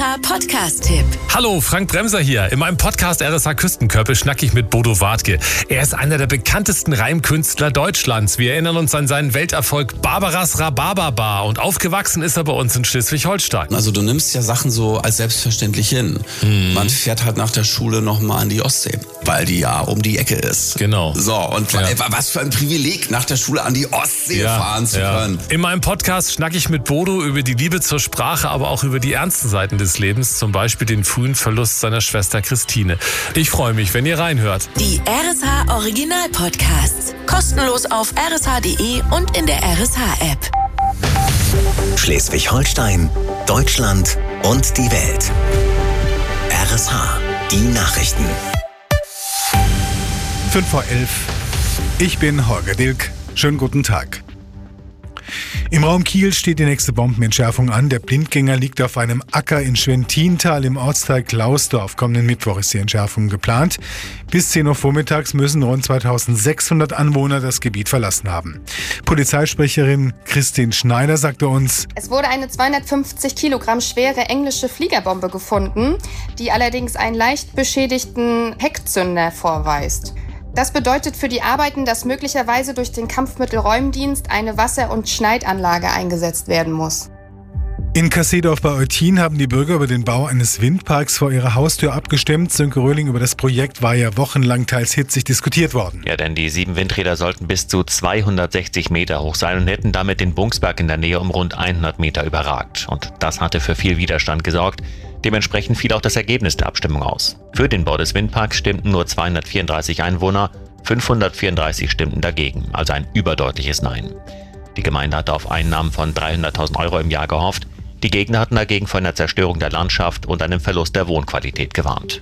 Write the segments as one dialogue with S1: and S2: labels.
S1: RSH Podcast-Tipp.
S2: Hallo, Frank Bremser hier. In meinem Podcast RSH Küstenkörper schnack ich mit Bodo Wartke. Er ist einer der bekanntesten Reimkünstler Deutschlands. Wir erinnern uns an seinen Welterfolg Barbaras Rhabarberbar und aufgewachsen ist er bei uns in Schleswig-Holstein.
S3: Also du nimmst ja Sachen so als selbstverständlich hin. Man fährt halt nach der Schule nochmal an die Ostsee, weil die ja um die Ecke ist.
S2: Genau.
S3: So, und was für ein Privileg, nach der Schule an die Ostsee fahren zu können.
S2: In meinem Podcast schnack ich mit Bodo über die Liebe zur Sprache, aber auch über die ernsten Seiten des Lebens, zum Beispiel den frühen Verlust seiner Schwester Christine. Ich freue mich, wenn ihr reinhört.
S1: Die RSH Original Podcasts. Kostenlos auf rsh.de und in der RSH-App.
S4: Schleswig-Holstein, Deutschland und die Welt. RSH, die Nachrichten.
S5: 5 vor 11. Ich bin Holger Dilk. Schönen guten Tag. Im Raum Kiel steht die nächste Bombenentschärfung an. Der Blindgänger liegt auf einem Acker in Schwentintal im Ortsteil Klausdorf. Kommenden Mittwoch ist die Entschärfung geplant. Bis 10 Uhr vormittags müssen rund 2600 Anwohner das Gebiet verlassen haben. Polizeisprecherin Christine Schneider sagte uns:
S6: Es wurde eine 250 Kilogramm schwere englische Fliegerbombe gefunden, die allerdings einen leicht beschädigten Heckzünder vorweist. Das bedeutet für die Arbeiten, dass möglicherweise durch den Kampfmittelräumdienst eine Wasser- und Schneidanlage eingesetzt werden muss.
S5: In Kassedorf bei Eutin haben die Bürger über den Bau eines Windparks vor ihrer Haustür abgestimmt. Sönke Röhling, über das Projekt war ja wochenlang teils hitzig diskutiert worden.
S7: Ja, denn die 7 Windräder sollten bis zu 260 Meter hoch sein und hätten damit den Bungsberg in der Nähe um rund 100 Meter überragt. Und das hatte für viel Widerstand gesorgt. Dementsprechend fiel auch das Ergebnis der Abstimmung aus. Für den Bau des Windparks stimmten nur 234 Einwohner, 534 stimmten dagegen, also ein überdeutliches Nein. Die Gemeinde hatte auf Einnahmen von 300.000 Euro im Jahr gehofft. Die Gegner hatten dagegen von einer Zerstörung der Landschaft und einem Verlust der Wohnqualität gewarnt.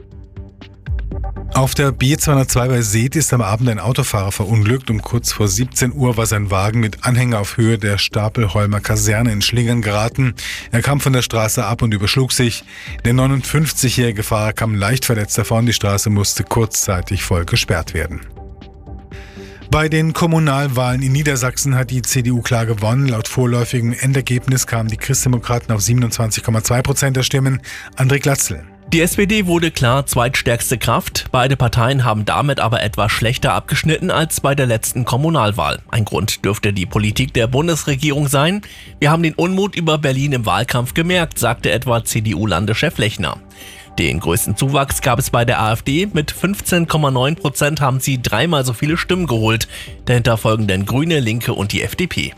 S5: Auf der B202 bei Seet ist am Abend ein Autofahrer verunglückt. Um kurz vor 17 Uhr war sein Wagen mit Anhänger auf Höhe der Stapelholmer Kaserne in Schlingern geraten. Er kam von der Straße ab und überschlug sich. Der 59-jährige Fahrer kam leicht verletzt davon. Die Straße musste kurzzeitig voll gesperrt werden. Bei den Kommunalwahlen in Niedersachsen hat die CDU klar gewonnen. Laut vorläufigem Endergebnis kamen die Christdemokraten auf 27,2% der Stimmen. André Glatzel.
S8: Die SPD wurde klar zweitstärkste Kraft. Beide Parteien haben damit aber etwas schlechter abgeschnitten als bei der letzten Kommunalwahl. Ein Grund dürfte die Politik der Bundesregierung sein. Wir haben den Unmut über Berlin im Wahlkampf gemerkt, sagte etwa CDU-Landeschef Lechner. Den größten Zuwachs gab es bei der AfD. Mit 15,9% haben sie 3-mal so viele Stimmen geholt. Dahinter folgen dann Grüne, Linke und die FDP.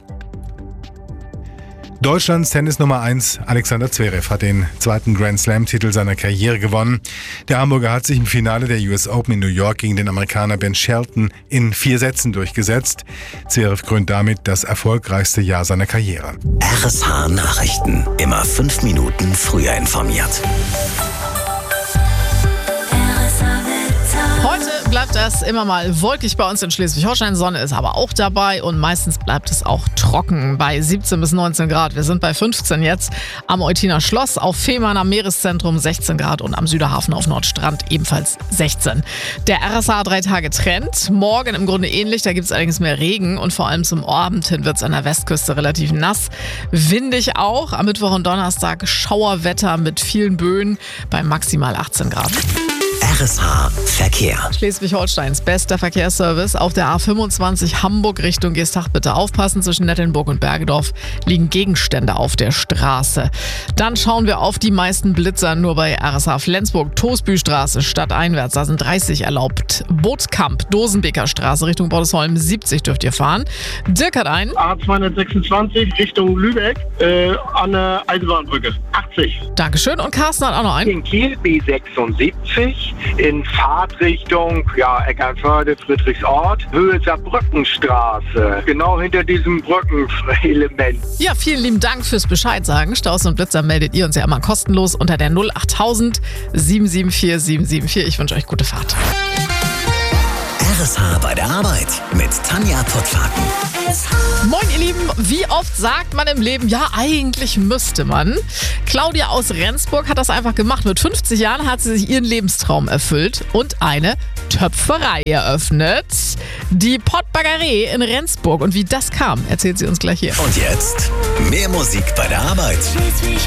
S5: Deutschlands Tennis Nummer 1 Alexander Zverev hat den zweiten Grand Slam-Titel seiner Karriere gewonnen. Der Hamburger hat sich im Finale der US Open in New York gegen den Amerikaner Ben Shelton in 4 Sätzen durchgesetzt. Zverev krönt damit das erfolgreichste Jahr seiner Karriere.
S4: RSH Nachrichten. Immer 5 Minuten früher informiert.
S9: Heute bleibt es immer mal wolkig bei uns in Schleswig-Holstein. Sonne ist aber auch dabei und meistens bleibt es auch trocken bei 17 bis 19 Grad. Wir sind bei 15 jetzt am Eutiner Schloss, auf Fehmarn am Meereszentrum 16 Grad und am Süderhafen auf Nordstrand ebenfalls 16. Der RSH 3-Tage-Trend. Morgen im Grunde ähnlich, da gibt es allerdings mehr Regen und vor allem zum Abend hin wird es an der Westküste relativ nass. Windig auch. Am Mittwoch und Donnerstag Schauerwetter mit vielen Böen bei maximal 18 Grad.
S4: RSH Verkehr.
S9: Schleswig-Holsteins bester Verkehrsservice auf der A25 Hamburg Richtung Geestach. Bitte aufpassen, zwischen Nettelnburg und Bergedorf liegen Gegenstände auf der Straße. Dann schauen wir auf die meisten Blitzer nur bei RSH Flensburg. Toosbüstraße stadteinwärts, da sind 30 erlaubt. Bootskamp, Dosenbeker Straße Richtung Bordesholm 70 dürft ihr fahren. Dirk hat einen.
S10: A226 Richtung Lübeck an der Eisenbahnbrücke 80.
S9: Dankeschön. Und Carsten hat auch noch einen.
S11: In Kiel B76 in Fahrtrichtung Eckernförde, Friedrichsort, Höhe Saarbrückenstraße, genau hinter diesem Brückenelement.
S9: Ja, vielen lieben Dank fürs Bescheid sagen. Staus und Blitzer meldet ihr uns ja immer kostenlos unter der 08000 774 774. Ich wünsche euch gute Fahrt.
S4: RSH bei der Arbeit mit Tanja Pottwagen.
S9: Moin ihr Lieben, wie oft sagt man im Leben, ja eigentlich müsste man. Claudia aus Rendsburg hat das einfach gemacht. Mit 50 Jahren hat sie sich ihren Lebenstraum erfüllt und eine Töpferei eröffnet. Die Pottbaggerei in Rendsburg. Und wie das kam, erzählt sie uns gleich hier.
S4: Und jetzt mehr Musik bei der Arbeit.